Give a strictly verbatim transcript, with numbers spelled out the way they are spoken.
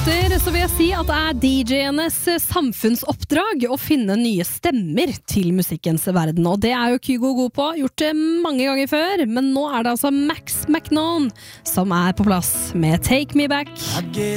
låter, så vil jeg si at det er D J-enes samfunnsoppdrag å finne nye stemmer til musikkens verden, og det er jo Kygo god på, gjort det mange ganger før, men nå er det altså Max McNown som er på plass med Take Me Back.